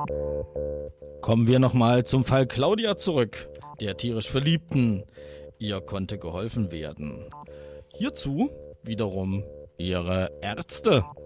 Kommen wir nochmal zum Fall Claudia zurück, der tierisch Verliebten. Ihr konnte geholfen werden. Hierzu wiederum ihre Ärzte.